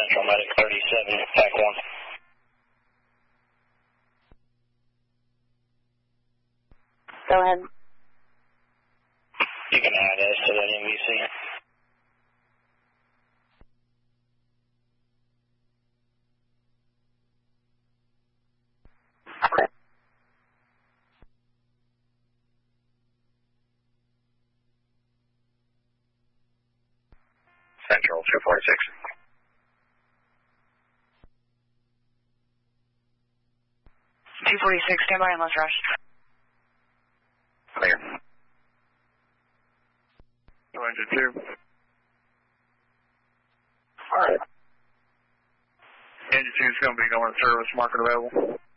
Central Medic 37, TAC 1. Go ahead. You can add us to that MVC. Okay. Central 246. Stand by and let's rush. Clear. Engine 2. Alright. Engine 2 is going to be going to service, market available.